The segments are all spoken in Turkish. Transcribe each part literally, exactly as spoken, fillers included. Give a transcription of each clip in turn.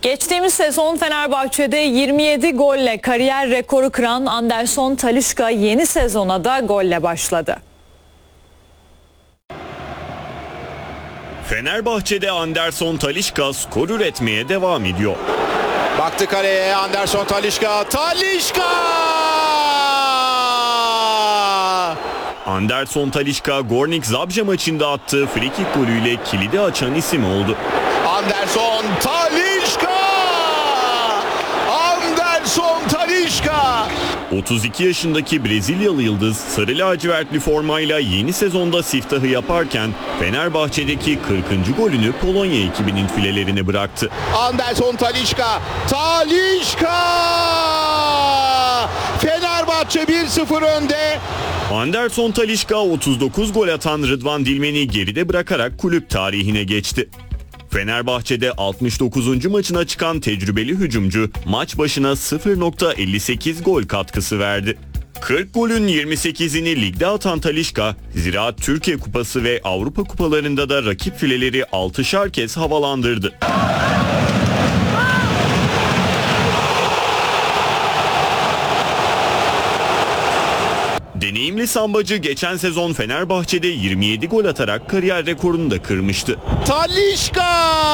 Geçtiğimiz sezon Fenerbahçe'de yirmi yedi golle kariyer rekoru kıran Anderson Talisca yeni sezona da golle başladı. Fenerbahçe'de Anderson Talisca skor üretmeye devam ediyor. Baktı kaleye Anderson Talisca. Talisca! Anderson Talisca Gornik Zabrze maçında attığı frikik golüyle kilidi açan isim oldu. Anderson Talisca! Anderson Talisca! otuz iki yaşındaki Brezilyalı yıldız sarı lacivertli formayla yeni sezonda siftahı yaparken Fenerbahçe'deki kırkıncı golünü Polonya ekibinin filelerine bıraktı. Anderson Talisca! Talisca! Fenerbahçe bir sıfır önde. Anderson Talisca otuz dokuz gol atan Rıdvan Dilmen'i geride bırakarak kulüp tarihine geçti. Fenerbahçe'de altmış dokuzuncu maçına çıkan tecrübeli hücumcu maç başına sıfır nokta elli sekiz gol katkısı verdi. kırk golün yirmi sekizini ligde atan Talisca, Ziraat Türkiye Kupası ve Avrupa Kupalarında da rakip fileleri altışar kez havalandırdı. Deneyimli sambacı geçen sezon Fenerbahçe'de yirmi yedi gol atarak kariyer rekorunu da kırmıştı. Talisca!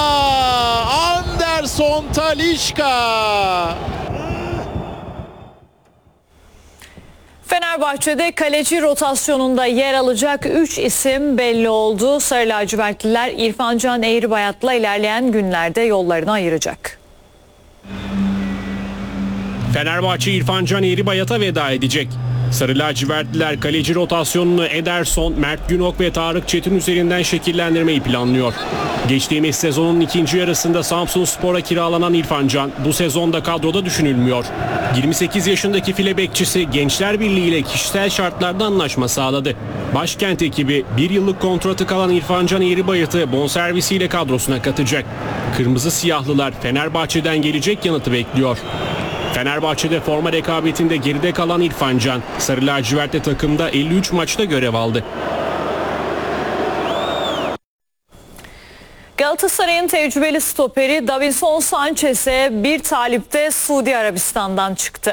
Anderson Talisca! Fenerbahçe'de kaleci rotasyonunda yer alacak üç isim belli oldu. Sarı lacivertliler İrfan Can Eğribayat'la ilerleyen günlerde yollarını ayıracak. Fenerbahçe İrfan Can Eğribayat'a veda edecek. Sarı lacivertliler kaleci rotasyonunu Ederson, Mert Günok ve Tarık Çetin üzerinden şekillendirmeyi planlıyor. Geçtiğimiz sezonun ikinci yarısında Samsunspor'a kiralanan İrfan Can bu sezonda kadroda düşünülmüyor. yirmi sekiz yaşındaki file bekçisi Gençler Birliği ile kişisel şartlarda anlaşma sağladı. Başkent ekibi bir yıllık kontratı kalan İrfan Can Eğribayat'ı bonservisiyle kadrosuna katacak. Kırmızı siyahlılar Fenerbahçe'den gelecek yanıtı bekliyor. Fenerbahçe'de forma rekabetinde geride kalan İrfan Can, Sarı lacivertli takımda elli üç maçta görev aldı. Galatasaray'ın tecrübeli stoperi Davinson Sanchez'e bir talip de Suudi Arabistan'dan çıktı.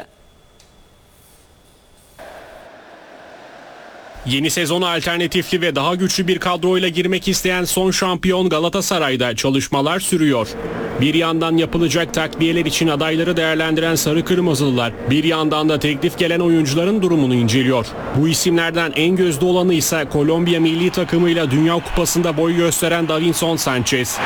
Yeni sezona alternatifli ve daha güçlü bir kadroyla girmek isteyen son şampiyon Galatasaray'da çalışmalar sürüyor. Bir yandan yapılacak takviyeler için adayları değerlendiren Sarı Kırmızılılar, bir yandan da teklif gelen oyuncuların durumunu inceliyor. Bu isimlerden en gözde olanı ise Kolombiya milli takımıyla Dünya Kupası'nda boy gösteren Davinson Sanchez.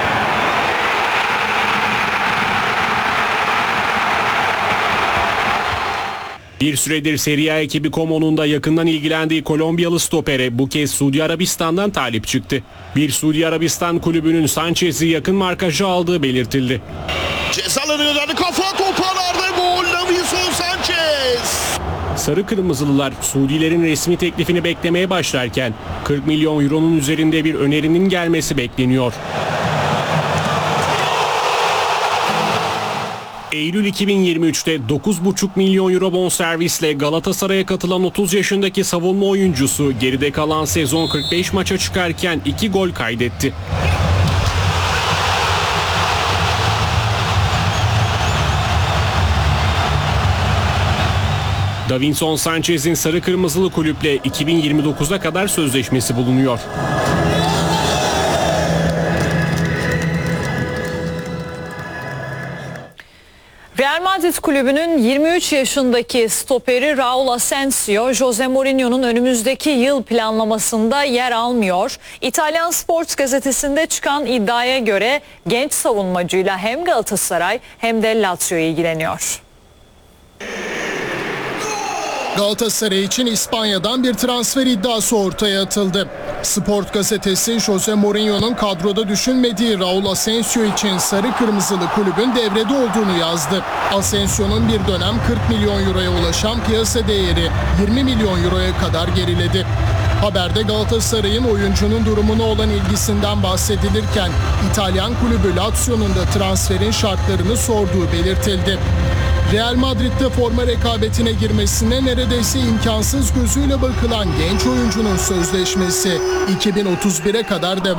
Bir süredir Serie A ekibi Como'nun da yakından ilgilendiği Kolombiyalı stopere bu kez Suudi Arabistan'dan talip çıktı. Bir Suudi Arabistan kulübünün Sanchez'i yakın markaja aldığı belirtildi. Cezalarını kafa toparlardı gol Davinson Sanchez. Sarı Kırmızılılar Suudilerin resmi teklifini beklemeye başlarken kırk milyon euronun üzerinde bir önerinin gelmesi bekleniyor. Eylül iki bin yirmi üç'te dokuz buçuk milyon euro bonservisle Galatasaray'a katılan otuz yaşındaki savunma oyuncusu geride kalan sezon kırk beş maça çıkarken iki gol kaydetti. Davinson Sanchez'in Sarı Kırmızılı kulüple iki bin yirmi dokuz'a kadar sözleşmesi bulunuyor. Real Madrid kulübünün yirmi üç yaşındaki stoperi Raul Asensio, Jose Mourinho'nun önümüzdeki yıl planlamasında yer almıyor. İtalyan Sport gazetesinde çıkan iddiaya göre genç savunmacıyla hem Galatasaray hem de Lazio ilgileniyor. Galatasaray için İspanya'dan bir transfer iddiası ortaya atıldı. Sport gazetesi Jose Mourinho'nun kadroda düşünmediği Raul Asensio için Sarı Kırmızılı kulübün devrede olduğunu yazdı. Asensio'nun bir dönem kırk milyon euroya ulaşan piyasa değeri yirmi milyon euroya kadar geriledi. Haberde Galatasaray'ın oyuncunun durumuna olan ilgisinden bahsedilirken İtalyan kulübü Lazio'nun da transferin şartlarını sorduğu belirtildi. Real Madrid'de forma rekabetine girmesine neredeyse imkansız gözüyle bakılan genç oyuncunun sözleşmesi iki bin otuz bir'e kadar devam